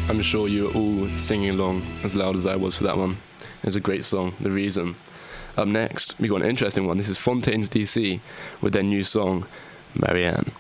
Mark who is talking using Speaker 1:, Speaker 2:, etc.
Speaker 1: I'm sure you were all singing along as loud as I was for that one. It was a great song, The Reason. Up next, we got an interesting one. This is Fontaines DC with their new song, Marianne.